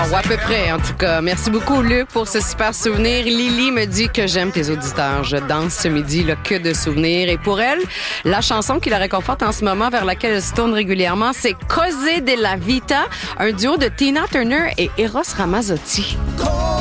Wow, ou à peu près, en tout cas. Merci beaucoup, Luc, pour ce super souvenir. Lily me dit que j'aime tes auditeurs. Je danse ce midi, là, que de souvenirs. Et pour elle, la chanson qui la réconforte en ce moment, vers laquelle elle se tourne régulièrement, c'est Cose de la Vita, un duo de Tina Turner et Eros Ramazzotti.